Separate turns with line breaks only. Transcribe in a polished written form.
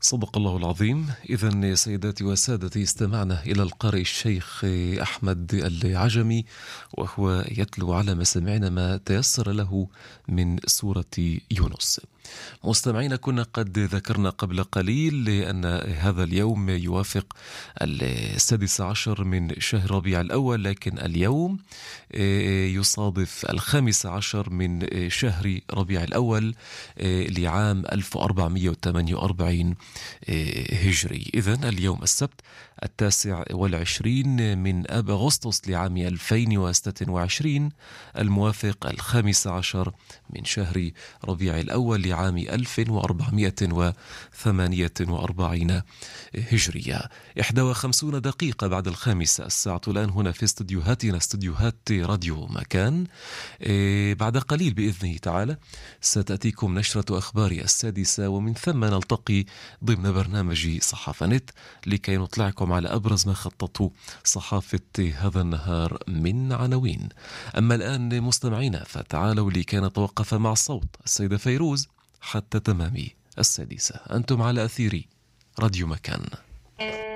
صدق الله العظيم. إذن سيداتي وسادتي، استمعنا إلى القارئ الشيخ أحمد العجمي وهو يتلو على مسامعنا ما تيسر له من سورة يونس. مستمعين، كنا قد ذكرنا قبل قليل أن هذا اليوم يوافق 16 من شهر ربيع الأول، لكن اليوم يصادف 15 من شهر ربيع الأول لعام 1448 هجري. إذن اليوم السبت 29 من آب أغسطس لعام 2026 الموافق 15 من شهر ربيع الأول لعام 1448 هجرية. 51 دقيقة بعد 5 الساعة الآن هنا في استديوهاتنا، استديوهات راديو مكان. بعد قليل بإذنه تعالى ستأتيكم نشرة أخبار 6، ومن ثم نلتقي ضمن برنامج صحافة نت لكي نطلعكم على أبرز ما خطته صحافة هذا النهار من عناوين. أما الآن مستمعينا، فتعالوا لكي نتوقف مع الصوت السيدة فيروز حتى تمام 6. أنتم على أثير راديو مكان.